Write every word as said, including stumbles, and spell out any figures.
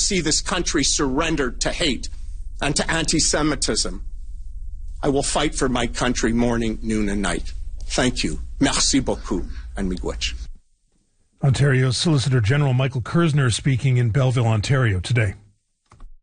see this country surrendered to hate and to anti-Semitism. I will fight for my country morning, noon, and night. Thank you. Merci beaucoup, and miigwech. Ontario's Solicitor General Michael Kerzner speaking in Belleville, Ontario today.